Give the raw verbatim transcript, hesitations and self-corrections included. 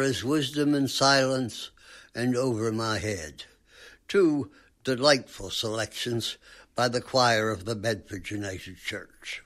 is wisdom in silence and over my head. Two delightful selections by the choir of the Bedford United Church.